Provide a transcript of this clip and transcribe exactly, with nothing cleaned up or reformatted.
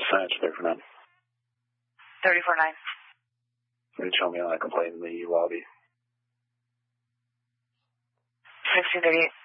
Signage thirty-four nine. thirty-four nine. Can you show me on a complaint in the lobby? sixteen eighty-eight.